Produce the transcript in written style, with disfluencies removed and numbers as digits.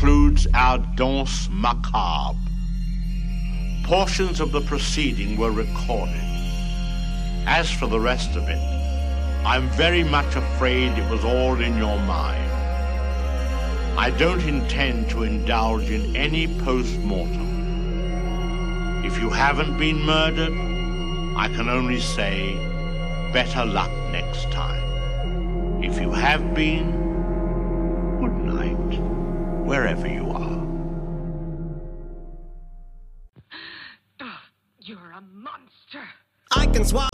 concludes our danse macabre. Portions of the proceeding were recorded. As for the rest of it, I'm very much afraid it was all in your mind. I don't intend to indulge in any post-mortem. If you haven't been murdered, I can only say, better luck next time. If you have been, good night, wherever you are. You're a monster. I can swallow